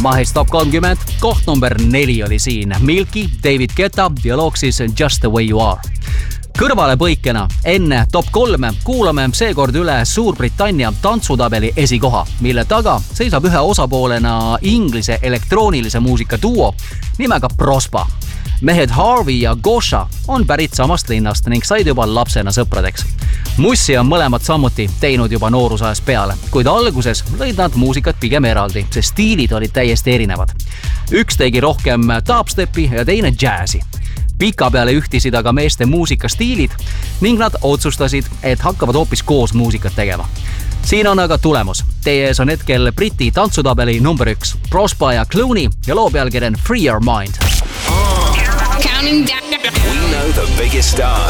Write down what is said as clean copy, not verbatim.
Mahis Top 30, koht number 4 oli siin Milky, David Guetta ja looks siis Just the way you are. Kõrvalepõikena enne Top 3 kuulame seekord üle Suurbritannia tantsutabeli esikoha, mille taga seisab ühe osapoolena inglise elektroonilise muusika duo nimega Prospa. Mehed Harvey ja Gosha on pärit samast linnast ning said juba lapsena sõpradeks. Mussi on mõlemad samuti teinud juba noorusajast peale, kuid alguses lõid nad muusikat pigem eraldi, sest stiilid olid täiesti erinevad. Üks tegi rohkem dubstepi ja teine džääsi. Pika peale ühtisid aga meeste muusikastiilid ning nad otsustasid, et hakkavad hoopis koos muusikat tegema. Siin on aga tulemus. Teie ees on hetkel Briti tantsutabeli number 1 Prospa ja Clooney ja loo pealkiri on Free Your Mind. Counting down. We know the biggest stars.